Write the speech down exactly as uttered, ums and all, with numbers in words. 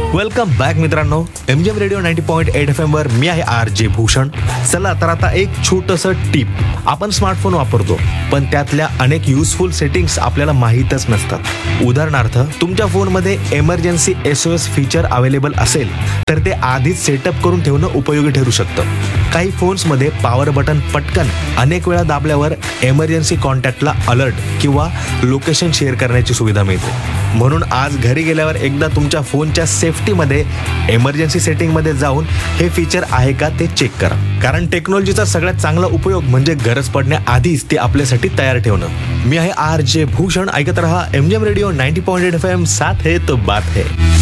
Welcome back मित्रांनो. M G M radio ninety point eight F M वर मी आहे R J Bhushan. चला तर आता एक छोटंसं टिप. आपण स्मार्टफोन वापरतो पण त्यातल्या अनेक युजफुल सेटिंग्स आपल्याला माहीतच नसतात. उदाहरणार्थ तुमच्या फोनमध्ये emergency S O S feature available असेल तर ते आधीच सेटअप करून ठेवणं उपयोगी ठरू शकतं. काही फोन्समध्ये पॉवर बटन पटकन अनेक वेळा दाबल्यावर एमर्जन्सी कॉन्टॅक्टला अलर्ट किंवा लोकेशन शेअर करण्याची सुविधा मिळते. म्हणून आज घरी गेल्यावर एकदा तुमच्या फोनच्या सेफ्टीमध्ये एमर्जन्सी सेटिंगमध्ये जाऊन हे फीचर आहे का ते चेक करा. कारण टेक्नॉलॉजीचा सगळ्यात चांगला उपयोग म्हणजे गरज पडण्याआधीच ते आपल्यासाठी तयार ठेवणं. मी आहे आर जे भूषण. ऐकत रहा M G M radio ninety point eight F M. साथ है तो बात है.